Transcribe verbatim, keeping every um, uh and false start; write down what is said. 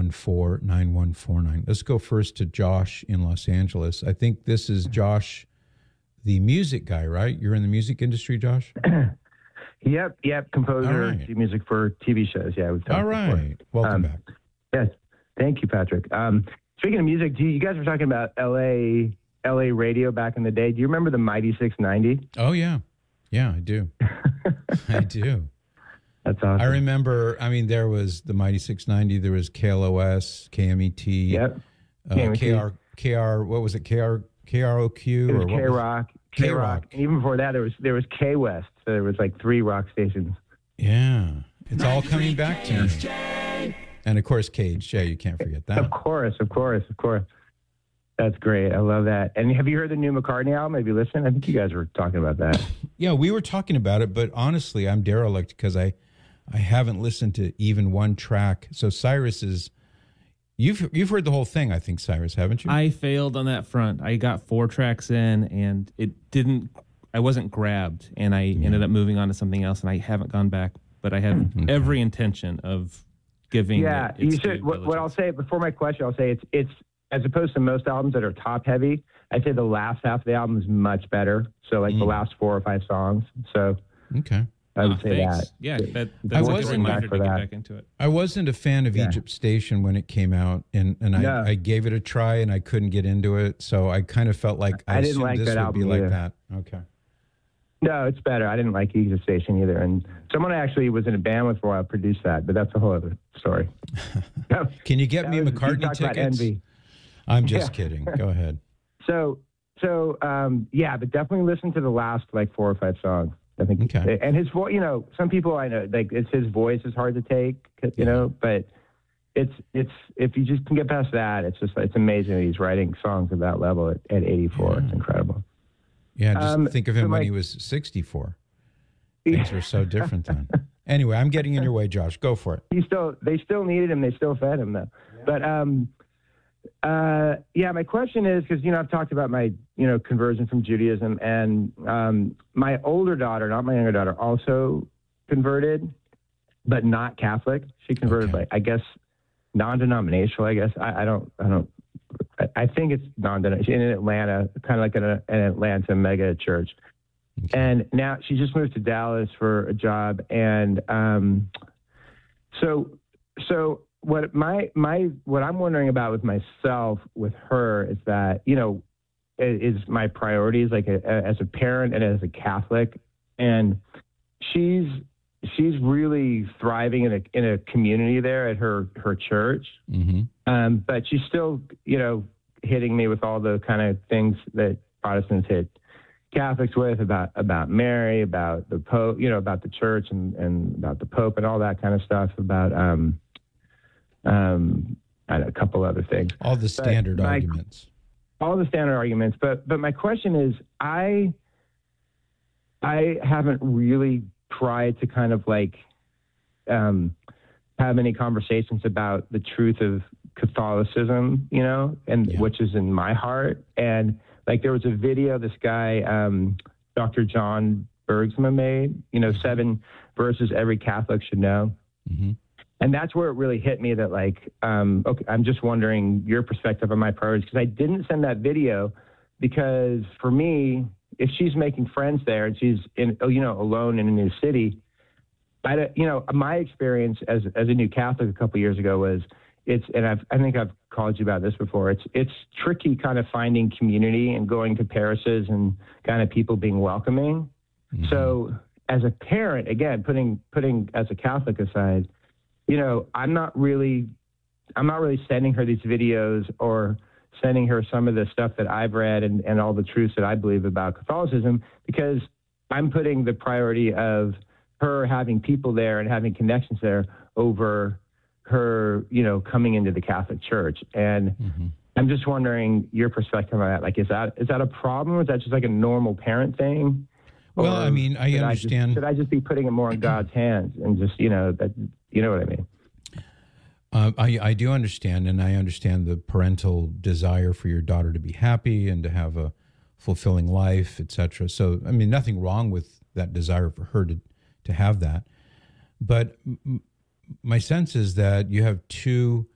one four, nine one four nine. Let's go first to Josh in Los Angeles. I think this is Josh, the music guy, right? You're in the music industry, Josh? Yep, yep. Composer, right. do music for T V shows. Yeah, we've All right. Before. Welcome um, back. Yes, thank you, Patrick. Um, speaking of music, do you, you guys were talking about L A L A radio back in the day. Do you remember the Mighty six ninety? Oh, yeah. Yeah, I do. I do. That's awesome. I remember, I mean, there was the Mighty six ninety, there was K L O S, K M E T, yep. uh, K M E T. K R, K R, what was it, K R, K R O Q? It was or K Rock. K Rock. And even before that, there was there was K West. So there was like three rock stations. Yeah. It's all coming back to me. And of course, K H J, you can't forget that. Of course, of course, of course. That's great. I love that. And have you heard the new McCartney album? Have you listened? I think you guys were talking about that. Yeah, we were talking about it, but honestly, I'm derelict because I, I haven't listened to even one track. So Cyrus is, you've you've heard the whole thing, I think, Cyrus, haven't you? I failed on that front. I got four tracks in, and it didn't. I wasn't grabbed, and I yeah. ended up moving on to something else, and I haven't gone back. But I have okay. every intention of giving. Yeah, it its you should. What, what I'll say before my question, I'll say it's it's. As opposed to most albums that are top heavy, I'd say the last half of the album is much better. So like mm. the last four or five songs. So okay, I would oh, say thanks. that. Yeah, that, I that's a wasn't reminder for to that. get back into it. I wasn't a fan of yeah. Egypt Station when it came out, and, and I, no. I gave it a try, and I couldn't get into it. So I kind of felt like I, I didn't assumed like this that would album be like either. that. Okay. No, it's better. I didn't like Egypt Station either. And someone I actually was in a band with for a while produced that, but that's a whole other story. Can you get that me was, McCartney you talk about tickets? Envy. I'm just Yeah. kidding. Go ahead. So, so um, yeah, but definitely listen to the last like four or five songs. I think, okay. And his voice, you know, some people I know, like it's his voice is hard to take, you yeah. know, but it's it's if you just can get past that, it's just it's amazing that he's writing songs at that level at, at eighty-four. Yeah. It's incredible. Yeah, just um, think of him so when my, he was sixty-four. Things were so different then. Anyway, I'm getting in your way, Josh. Go for it. He still, they still needed him. They still fed him though. Yeah. But um, uh, yeah, my question is because you know I've talked about my you know conversion from Judaism, and um, my older daughter, not my younger daughter, also converted, but not Catholic. She converted, Okay. like I guess non-denominational. I guess I, I don't, I don't. I, I think it's non-denominational in Atlanta, kind of like an, an Atlanta mega church. Okay. And now she just moved to Dallas for a job, and um, so so what my my what I'm wondering about with myself with her is that you know is my priorities like a, a, as a parent and as a Catholic, and she's she's really thriving in a in a community there at her her church, mm-hmm. um, but she's still you know hitting me with all the kind of things that Protestants hit Catholics with about about Mary, about the Pope, you know, about the church and, and about the Pope and all that kind of stuff, about um, um, and a couple other things. All the standard my, arguments. All the standard arguments. But but my question is, I I haven't really tried to kind of like um, have any conversations about the truth of Catholicism, you know, and yeah. which is in my heart. And like there was a video this guy, um, Doctor John Bergsma made, you know, seven verses every Catholic should know. Mm-hmm. And that's where it really hit me that like, um, okay, I'm just wondering your perspective on my priorities, because I didn't send that video because for me, if she's making friends there and she's in, you know, alone in a new city, I, don't- you know, my experience as, as a new Catholic a couple of years ago was it's, and I've, I think I've called you about this before. It's, it's tricky kind of finding community and going to parishes and kind of people being welcoming. Mm-hmm. So as a parent, again, putting, putting as a Catholic aside, you know, I'm not really, I'm not really sending her these videos or sending her some of the stuff that I've read and, and all the truths that I believe about Catholicism, because I'm putting the priority of her having people there and having connections there over her, you know, coming into the Catholic Church. And mm-hmm. I'm just wondering your perspective on that. Like, is that, is that a problem? Or is that just like a normal parent thing? Well, I mean, I should understand. I just, should I just be putting it more in God's hands and just, you know, that, you know what I mean? Uh, I, I do understand, and I understand the parental desire for your daughter to be happy and to have a fulfilling life, et cetera. So, I mean, nothing wrong with that desire for her to, to have that. But m- my sense is that you have two